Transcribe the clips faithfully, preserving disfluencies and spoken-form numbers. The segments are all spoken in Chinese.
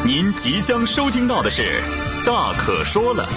您即将收听到的是《大可说了》。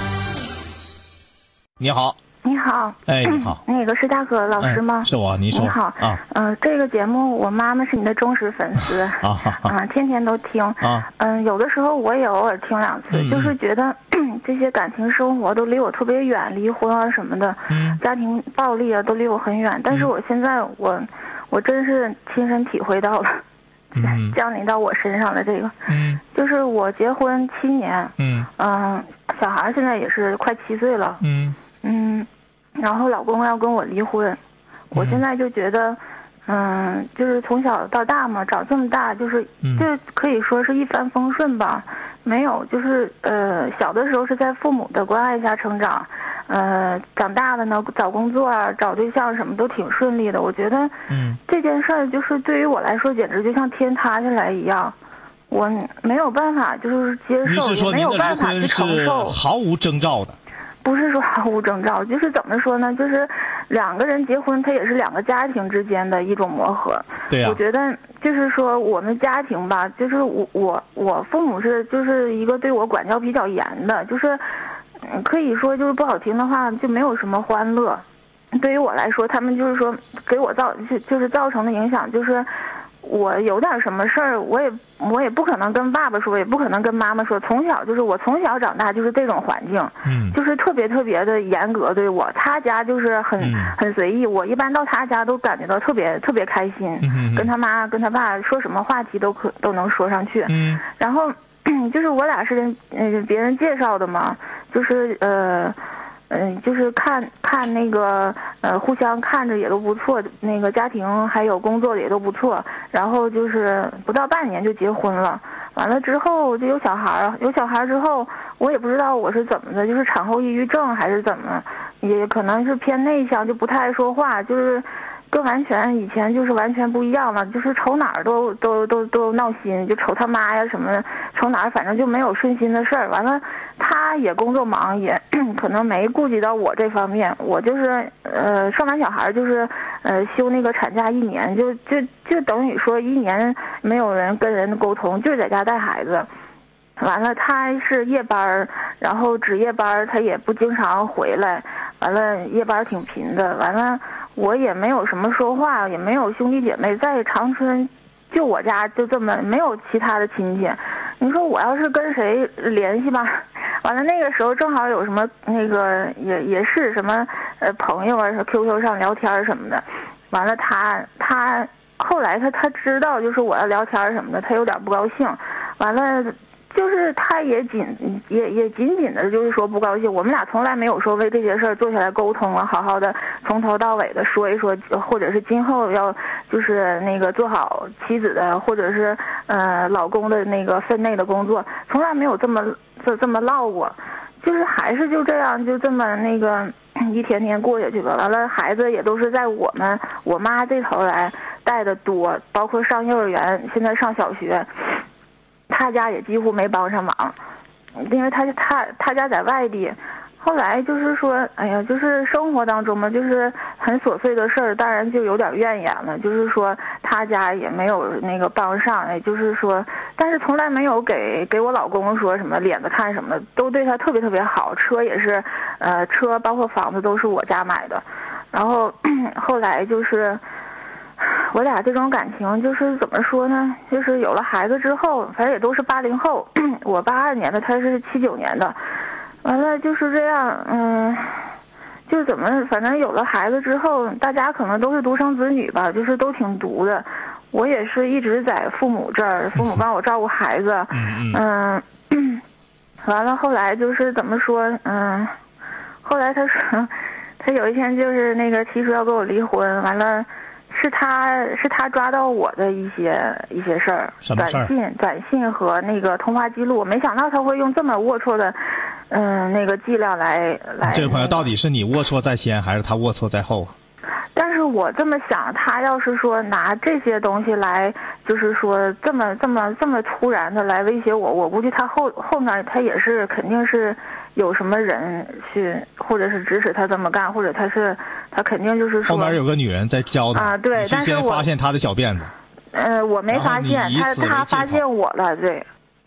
你好。 你好， 哎，你好， 那个是大可老师吗？ 嗯、是我，你说。 你好啊， 嗯、呃，这个节目我妈妈是你的忠实粉丝啊，啊、 呃，天天都听啊， 嗯、呃，有的时候我也偶尔听两次，嗯、就是觉得这些感情生活都离我特别远，离婚啊什么的， 嗯， 家庭暴力啊都离我很远，但是我现在我我真是亲身体会到了。 嗯， 降临到我身上的这个， 嗯， 就是我结婚七年， 嗯嗯、呃，小孩现在也是快七岁了， 嗯嗯，然后老公要跟我离婚，我现在就觉得，嗯，就是从小到大嘛，长这么大，就是就可以说是一帆风顺吧，没有，就是呃，小的时候是在父母的关爱下成长。呃，长大了呢，找工作啊，找对象什么都挺顺利的。我觉得， 嗯， 这件事儿就是对于我来说，简直就像天塌下来一样，我没有办法就是接受，也没有办法去承受。 毫无征兆的。 不是说毫无征兆，就是怎么说呢？就是两个人结婚，它也是两个家庭之间的一种磨合。 对呀、啊。 我觉得就是说，我们家庭吧，就是我我我父母是就是一个对我管教比较严的，就是。可以说就是不好听的话，就没有什么欢乐。对于我来说，他们就是说给我造就就是造成的影响，就是我有点什么事儿，我也我也不可能跟爸爸说，也不可能跟妈妈说。从小就是我从小长大就是这种环境， 嗯， 就是特别特别的严格对我。他家就是很、嗯、很随意，我一般到他家都感觉到特别特别开心， 嗯、 跟他妈跟他爸说什么话题都可都能说上去。 嗯， 然后就是我俩是人呃别人介绍的嘛。就是呃，嗯、呃，就是看看那个呃，互相看着也都不错，那个家庭还有工作的也都不错，然后就是不到半年就结婚了。完了之后就有小孩，有小孩之后，我也不知道我是怎么的，就是产后抑郁症还是怎么，也可能是偏内向，就不太爱说话，就是。跟完全以前就是完全不一样了，就是瞅哪儿都都都都闹心，就瞅他妈呀什么，瞅哪儿反正就没有顺心的事儿。完了，他也工作忙，也可能没顾及到我这方面。我就是呃生完小孩就是呃休那个产假一年，就就就等于说一年没有人跟人沟通，就是在家带孩子。完了，他是夜班，然后值夜班，他也不经常回来。完了，夜班挺频的。完了。我也没有什么说话，也没有兄弟姐妹，在长春，就我家就这么没有其他的亲戚。你说我要是跟谁联系吧，完了那个时候正好有什么那个也也是什么呃朋友啊，Q Q 上聊天什么的。完了他他后来他他知道就是我要聊天什么的，他有点不高兴。完了。就是他也仅也也仅仅的，就是说不高兴。我们俩从来没有说为这些事儿坐下来沟通啊，好好的从头到尾的说一说，或者是今后要就是那个做好妻子的，或者是呃老公的那个分内的工作，从来没有这么这这么唠过。就是还是就这样，就这么那个一天天过下去吧。完了，孩子也都是在我们我妈这头来带的多，包括上幼儿园，现在上小学。他家也几乎没帮上忙，因为他他他家在外地。后来就是说，哎呀，就是生活当中嘛，就是很琐碎的事儿，当然就有点怨言了。就是说他家也没有那个帮上，也就是说，但是从来没有给给我老公说什么脸子看什么的，都对他特别特别好。车也是，呃，车包括房子都是我家买的。然后后来就是。我俩这种感情就是怎么说呢？就是有了孩子之后，反正也都是八零后，我八二年的，他是七九年的，完了就是这样，嗯，就怎么反正有了孩子之后，大家可能都是独生子女吧，就是都挺独的。我也是一直在父母这儿，父母帮我照顾孩子，嗯，完了后来就是怎么说，嗯，后来他说，他有一天就是那个提出要跟我离婚，完了。是他是他抓到我的一些一些事儿，短信短信和那个通话记录，没想到他会用这么龌龊的，嗯，那个伎俩来来。 这位朋友，到底是你龌龊在先，还是他龌龊在后？ 但是我这么想，他要是说拿这些东西来，就是说这么这么这么突然的来威胁我，我估计他后后面他也是肯定是有什么人去，或者是指使他这么干，或者他是他肯定就是说后面有个女人在教他啊，对，但是我发现他的小辫子， 呃，我没发现，他他发现我了，对。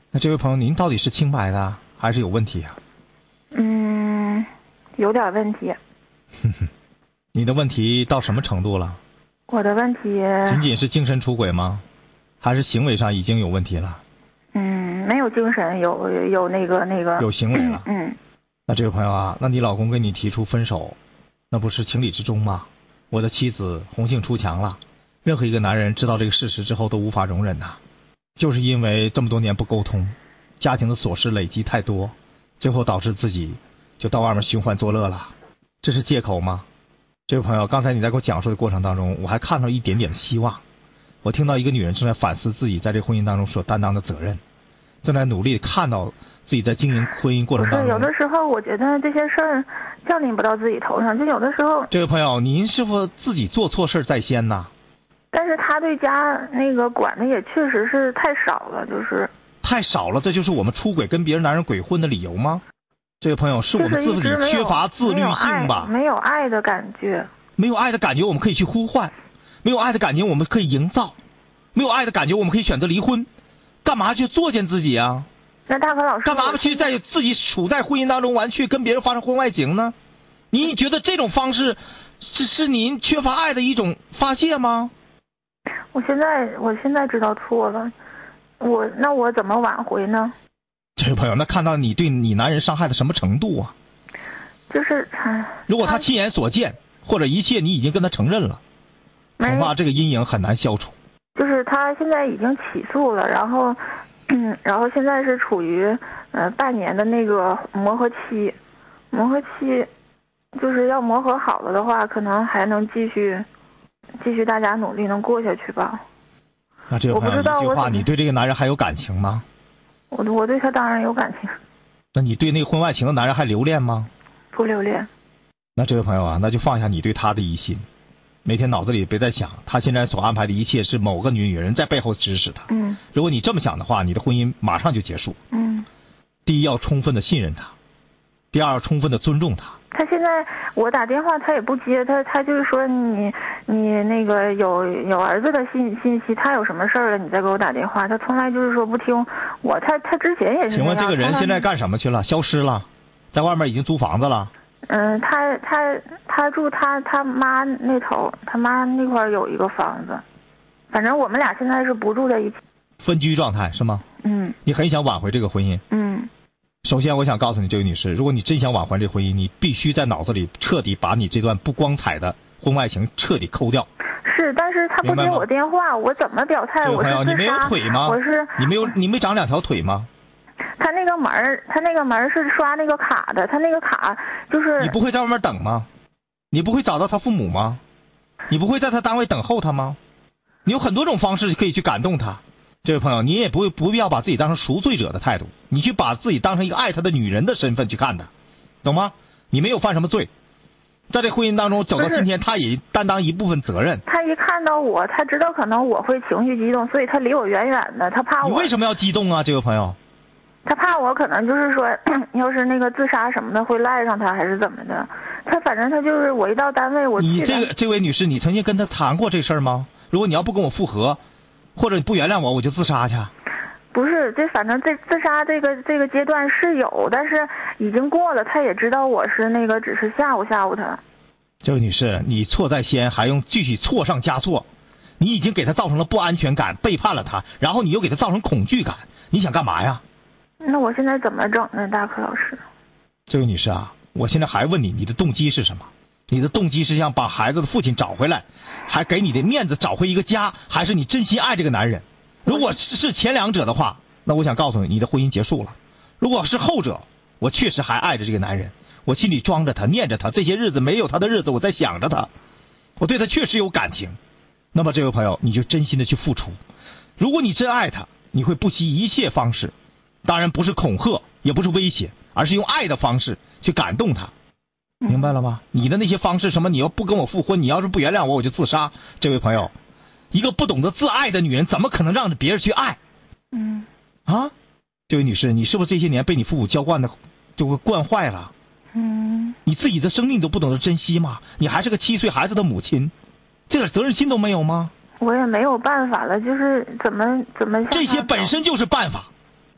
那这位朋友，您到底是清白的还是有问题啊？ 嗯，有点问题。 哼哼，你的问题到什么程度了？ 我的问题仅仅是精神出轨吗？还是行为上已经有问题了？ 嗯，没有精神，有有那个那个有行为了。 嗯。 那这位朋友啊，那你老公跟你提出分手，那不是情理之中吗？我的妻子红杏出墙了，任何一个男人知道这个事实之后都无法容忍呐，就是因为这么多年不沟通，家庭的琐事累积太多，最后导致自己就到外面寻欢作乐了，这是借口吗？这位朋友，刚才你在给我讲述的过程当中，我还看到一点点的希望。我听到一个女人正在反思自己在这婚姻当中所担当的责任，正在努力看到自己在经营婚姻过程当中。 不是，有的时候我觉得这些事儿降临不到自己头上，就有的时候。 这位朋友，您是否自己做错事在先呢？ 但是他对家那个管的也确实是太少了，就是太少了，这就是我们出轨跟别人男人鬼混的理由吗？这位朋友，是我们自己缺乏自律性吧？ 没有爱，没有爱的感觉。 没有爱的感觉，我们可以去呼唤；没有爱的感觉，我们可以营造；没有爱的感觉，我们可以选择离婚。干嘛去作践自己啊？ 那大可老师， 干嘛去在自己处在婚姻当中完去跟别人发生婚外情呢？您觉得这种方式是是您缺乏爱的一种发泄吗？ 我现在我现在知道错了，我那我怎么挽回呢？ 这位朋友，那看到你对你男人伤害的什么程度啊？ 就是， 如果他亲眼所见，或者一切你已经跟他承认了，恐怕这个阴影很难消除。 就是他现在已经起诉了，然后，嗯，然后现在是处于呃半年的那个磨合期，磨合期，就是要磨合好了的话，可能还能继续，继续大家努力能过下去吧。 那这位朋友，一句话，你对这个男人还有感情吗？ 我我对他当然有感情。 那你对那个婚外情的男人还留恋吗？ 不留恋。 那这位朋友啊，那就放下你对他的疑心，每天脑子里别再想他现在所安排的一切是某个女女人在背后指使他。 嗯。 如果你这么想的话，你的婚姻马上就结束。 嗯。 第一，要充分的信任他；第二，要充分的尊重他。 他现在我打电话他也不接，他他就是说你你那个有有儿子的信信息，他有什么事儿了你再给我打电话，他从来就是说不听我。他他之前也是。 请问这个人现在干什么去了？消失了，在外面已经租房子了。 嗯，他他他住他他妈那头，他妈那块有一个房子，反正我们俩现在是不住在一起， 分居状态是吗？ 嗯。 你很想挽回这个婚姻？ 嗯。 首先，我想告诉你，这位女士，如果你真想挽回这婚姻，你必须在脑子里彻底把你这段不光彩的婚外情彻底抠掉。 是，但是他不接我电话，我怎么表态？我是自杀。 你没有腿吗？ 我是你没有，你没长两条腿吗？ 他那个门儿，他那个门儿是刷那个卡的，他那个卡就是。 你不会在外面等吗？你不会找到他父母吗？你不会在他单位等候他吗？你有很多种方式可以去感动他。这位朋友，你也不不必要把自己当成赎罪者的态度，你去把自己当成一个爱他的女人的身份去看他，懂吗？你没有犯什么罪，在这婚姻当中走到今天，他也担当一部分责任。 他一看到我，他知道可能我会情绪激动，所以他离我远远的，他怕我。 你为什么要激动啊，这位朋友？ 他怕我可能就是说，要是那个自杀什么的会赖上他，还是怎么的？他反正他就是我一到单位我去。 你这个这位女士，你曾经跟他谈过这事儿吗？如果你要不跟我复合，或者你不原谅我，我就自杀去。 不是，这反正这自杀这个这个阶段是有，但是已经过了，他也知道我是那个只是吓唬吓唬他。 这位女士，你错在先，还用继续错上加错，你已经给他造成了不安全感，背叛了他，然后你又给他造成恐惧感，你想干嘛呀？ 那我现在怎么整呢，大柯老师？ 这位女士啊，我现在还问你，你的动机是什么？你的动机是想把孩子的父亲找回来，还给你的面子找回一个家，还是你真心爱这个男人？如果是前两者的话，那我想告诉你，你的婚姻结束了。如果是后者，我确实还爱着这个男人，我心里装着他，念着他，这些日子没有他的日子，我在想着他，我对他确实有感情。那么这位朋友，你就真心的去付出。如果你真爱他，你会不惜一切方式，当然不是恐吓，也不是威胁，而是用爱的方式去感动他。明白了吗？你的那些方式，什么你要不跟我复婚，你要是不原谅我，我就自杀。这位朋友，一个不懂得自爱的女人，怎么可能让着别人去爱？ 嗯。 啊，这位女士，你是不是这些年被你父母娇惯的，就会惯坏了？ 嗯。 你自己的生命都不懂得珍惜吗？你还是个七岁孩子的母亲，这点责任心都没有吗？ 我也没有办法了，就是怎么怎么。 这些本身就是办法。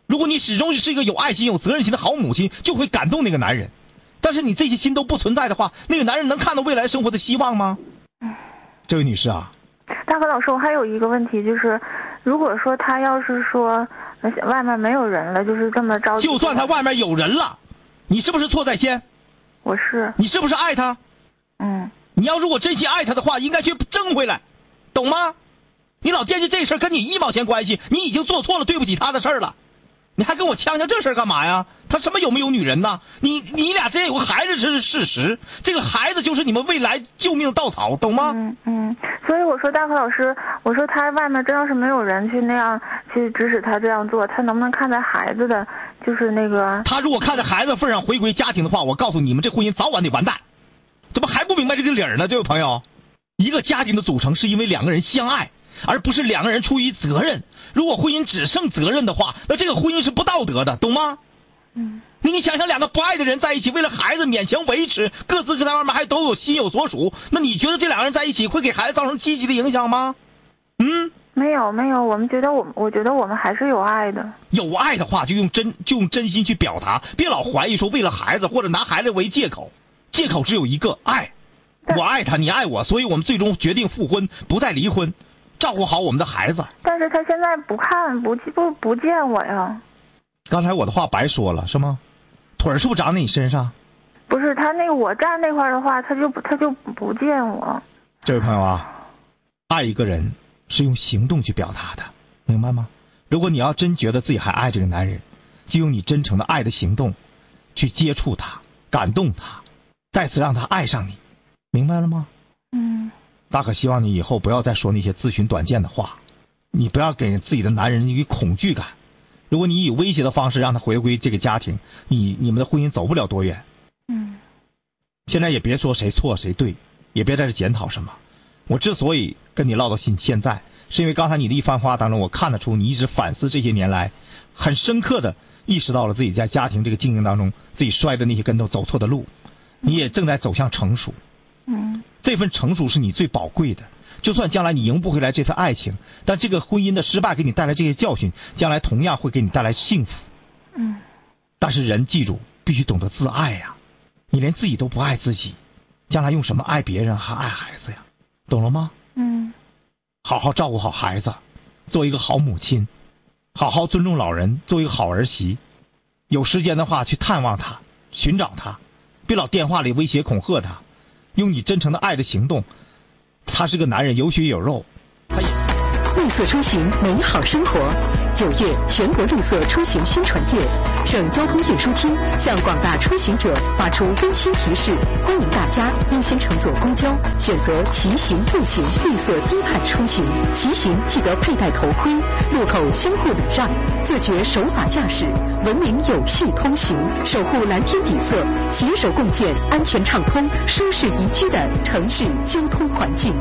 如果你始终是一个有爱心、有责任心的好母亲，就会感动那个男人。但是你这些心都不存在的话，那个男人能看到未来生活的希望吗？嗯，这位女士啊， 大可老师，我还有一个问题，就是如果说他要是说外面没有人了，就是这么着急， 就算他外面有人了，你是不是错在先？ 我是。 你是不是爱他？ 嗯。 你要如果真心爱他的话，应该去争回来，懂吗？你老惦记这事儿跟你一毛钱关系，你已经做错了对不起他的事儿了，你还跟我呛呛这事儿干嘛呀？他什么有没有女人呢？你你俩之间有个孩子是事实，这个孩子就是你们未来救命的稻草，懂吗？ 嗯嗯。所以我说大可老师，我说他外面真要是没有人去那样去指使他这样做，他能不能看在孩子的就是那个？ 他如果看在孩子份上回归家庭的话，我告诉你们，这婚姻早晚得完蛋。怎么还不明白这个理儿呢？这位朋友，一个家庭的组成是因为两个人相爱，而不是两个人出于责任。如果婚姻只剩责任的话，那这个婚姻是不道德的，懂吗？ 嗯。 你你想想，两个不爱的人在一起，为了孩子勉强维持，各自在外面还都有心有所属，那你觉得这两个人在一起会给孩子造成积极的影响吗？嗯， 没有没有，我们觉得我我觉得我们还是有爱的。 有爱的话，就用真就用真心去表达，别老怀疑说为了孩子或者拿孩子为借口。借口只有一个，爱。我爱他，你爱我，所以我们最终决定复婚，不再离婚，照顾好我们的孩子。 但是他现在不看不不不见我呀。 刚才我的话白说了是吗？腿儿是不是长在你身上？ 不是，他那个我站那块的话，他就他就不见我。 这位朋友啊，爱一个人是用行动去表达的，明白吗？如果你要真觉得自己还爱这个男人，就用你真诚的爱的行动去接触他，感动他，再次让他爱上你，明白了吗？ 嗯。 大可希望你以后不要再说那些自寻短见的话，你不要给自己的男人一个恐惧感。如果你以威胁的方式让他回归这个家庭，你你们的婚姻走不了多远。 嗯。 现在也别说谁错谁对，也别在这检讨什么。我之所以跟你唠到现现在，是因为刚才你的一番话当中，我看得出你一直反思这些年来，很深刻的意识到了自己在家庭这个经营当中自己摔的那些跟头，走错的路，你也正在走向成熟。 嗯。 这份成熟是你最宝贵的。就算将来你赢不回来这份爱情，但这个婚姻的失败给你带来这些教训，将来同样会给你带来幸福。 嗯。 但是人记住，必须懂得自爱呀！你连自己都不爱自己，将来用什么爱别人还爱孩子呀？懂了吗？ 嗯。 好好照顾好孩子，做一个好母亲，好好尊重老人，做一个好儿媳。有时间的话去探望他，寻找他，别老电话里威胁恐吓他，用你真诚的爱的行动。他是个男人，有血有肉，他也是。 绿色出行，美好生活。九月全国绿色出行宣传月，省交通运输厅向广大出行者发出温馨提示，欢迎大家优先乘坐公交，选择骑行、步行绿色低碳出行。骑行记得佩戴头盔，路口相互礼让，自觉守法驾驶，文明有序通行，守护蓝天底色，携手共建安全畅通、舒适宜居的城市交通环境。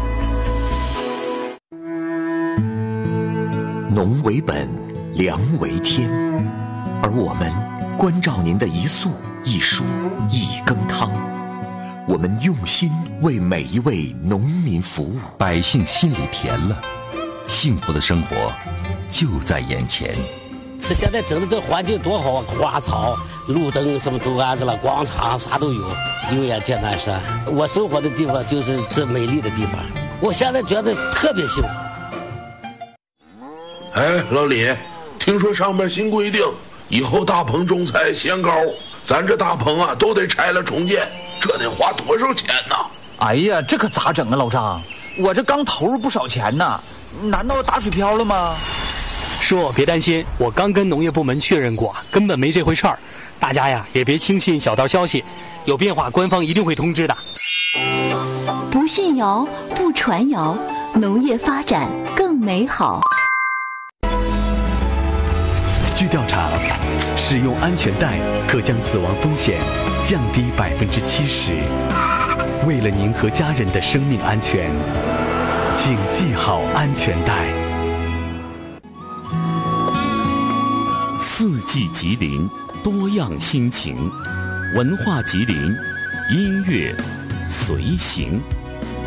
农为本，粮为天，而我们关照您的一粟一黍一羹汤，我们用心为每一位农民服务， 百姓心里甜了，幸福的生活就在眼前。 这现在整的这环境多好啊，花草、路灯什么都安着了，广场啥都有。油盐芥兰山，我生活的地方就是这美丽的地方，我现在觉得特别幸福。 哎，老李，听说上面新规定，以后大棚种菜限高，咱这大棚啊都得拆了重建，这得花多少钱呢？ 哎呀，这可咋整啊，老张？我这刚投入不少钱呢，难道打水漂了吗？ 叔，别担心，我刚跟农业部门确认过，根本没这回事儿。大家呀，也别轻信小道消息，有变化官方一定会通知的。 不信谣，不传谣，农业发展更美好。 据调查，使用安全带可将死亡风险降低百分之七十。为了您和家人的生命安全，请系好安全带。 四季吉林，多样心情，文化吉林，音乐随行。